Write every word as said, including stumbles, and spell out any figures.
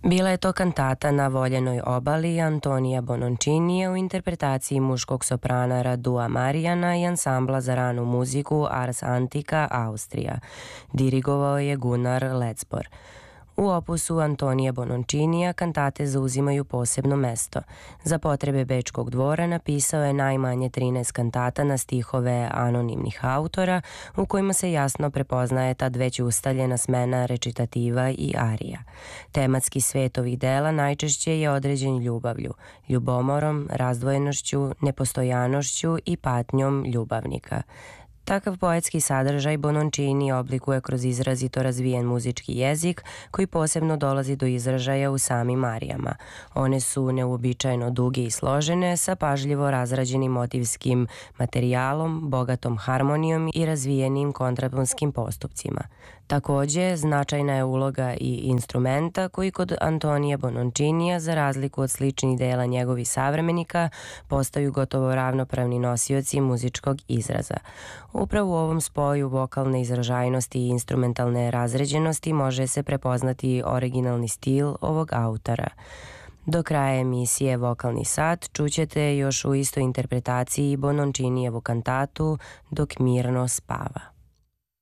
Bila je to kantata Na voljenoj obali Antonija Bononcinija u interpretaciji muškog soprana Radua Marijana i ansambla za ranu muziku Ars Antica Austrija. Dirigovao je Gunnar Lecbor. U opusu Antonija Bononcinija kantate zauzimaju posebno mesto. Za potrebe Bečkog dvora napisao je najmanje trinaest kantata na stihove anonimnih autora, u kojima se jasno prepoznaje tad već ustaljena smena recitativa i arija. Tematski svet ovih dela najčešće je određen ljubavlju, ljubomorom, razdvojenošću, nepostojanošću i patnjom ljubavnika. Takav poetski sadržaj Bononcini oblikuje kroz izrazito razvijen muzički jezik koji posebno dolazi do izražaja u samim arijama. One su neuobičajeno duge i složene sa pažljivo razrađenim motivskim materijalom, bogatom harmonijom i razvijenim kontraponskim postupcima. Takođe, značajna je uloga i instrumenta koji kod Antonija Bononcinija, za razliku od sličnih dela njegovih savremenika, postaju gotovo ravnopravni nosioci muzičkog izraza. Upravo u ovom spoju vokalne izražajnosti i instrumentalne razređenosti može se prepoznati originalni stil ovog autora. Do kraja emisije Vokalni sat čućete još u istoj interpretaciji Bononcinijevu kantatu Dok mirno spava.